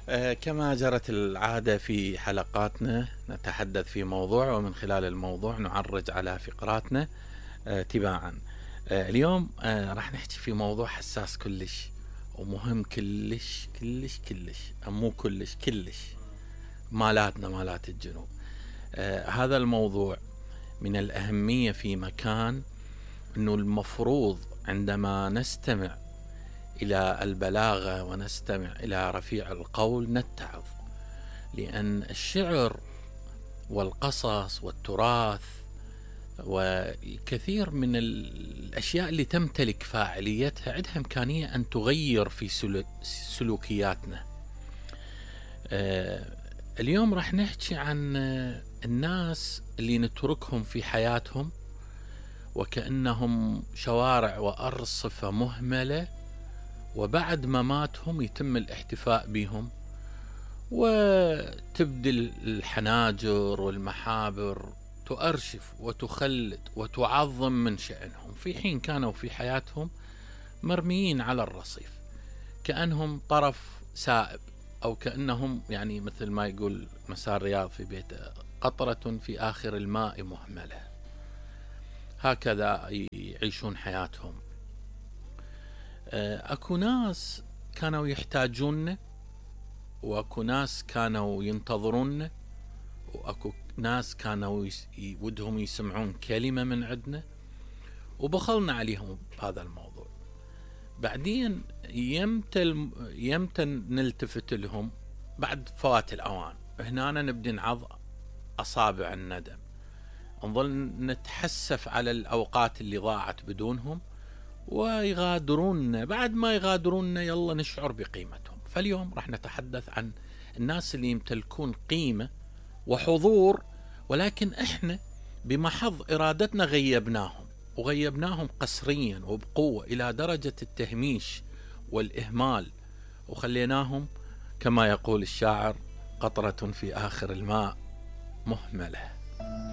كما جرت العادة في حلقاتنا نتحدث في موضوع، ومن خلال الموضوع نعرج على فقراتنا تباعا. اليوم راح نحكي في موضوع حساس كلش ومهم كلش كلش كلش، مو كلش كلش، مالات الجنوب. هذا الموضوع من الأهمية في مكان أنه المفروض عندما نستمع إلى البلاغة ونستمع إلى رفيع القول نتعظ، لأن الشعر والقصص والتراث والكثير من الأشياء اللي تمتلك فاعليتها عندها إمكانية أن تغير في سلوكياتنا. اليوم راح نحكي عن الناس اللي نتركهم في حياتهم وكأنهم شوارع وأرصفة مهملة، وبعد مماتهم يتم الاحتفاء بهم وتبدل الحناجر والمحابر تؤرشف وتخلد وتعظم من شأنهم، في حين كانوا في حياتهم مرميين على الرصيف كأنهم طرف سائب، أو كأنهم يعني مثل ما يقول مسار رياض في بيته قطرة في آخر الماء مهملة. هكذا يعيشون حياتهم. أكو ناس كانوا يحتاجون، وأكو ناس كانوا ينتظرون، وأكو ناس كانوا ودهم يسمعون كلمة من عندنا، وبخلنا عليهم بهذا الموضوع. بعدين يمتى نلتفت لهم؟ بعد فوات الأوان. هنا نبدي نعض أصابع الندم، نظل نتحسف على الأوقات اللي ضاعت بدونهم، ويغادرون. بعد ما يغادرون يلا نشعر بقيمتهم. فاليوم راح نتحدث عن الناس اللي يمتلكون قيمة وحضور، ولكن احنا بمحض إرادتنا غيبناهم قسريا وبقوة إلى درجة التهميش والإهمال، وخليناهم كما يقول الشاعر قطرة في آخر الماء مهملة.